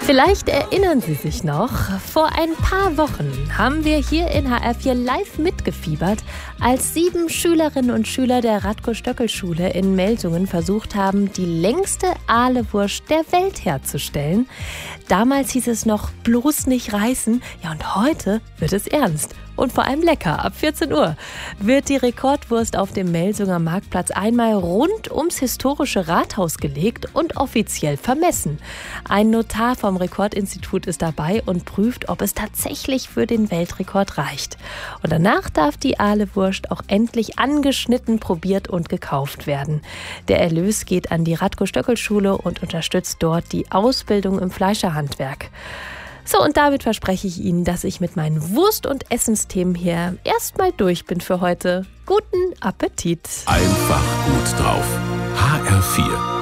Vielleicht erinnern Sie sich noch, vor ein paar Wochen haben wir hier in HR4 live mitgefiebert, als 7 Schülerinnen und Schüler der Radko-Stöckel-Schule in Melsungen versucht haben, die längste Ahlewurst der Welt herzustellen. Damals hieß es noch, bloß nicht reißen. Ja, und heute wird es ernst. Und vor allem lecker. Ab 14 Uhr wird die Rekordwurst auf dem Melsunger Marktplatz einmal rund ums historische Rathaus gelegt und offiziell vermessen. Ein Notar vom Rekordinstitut ist dabei und prüft, ob es tatsächlich für den Weltrekord reicht. Und danach darf die Ahlewurst auch endlich angeschnitten, probiert und gekauft werden. Der Erlös geht an die Radko-Stöckel-Schule und unterstützt dort die Ausbildung im Fleischerhandwerk. So, und damit verspreche ich Ihnen, dass ich mit meinen Wurst- und Essensthemen hier erstmal durch bin für heute. Guten Appetit! Einfach gut drauf. HR4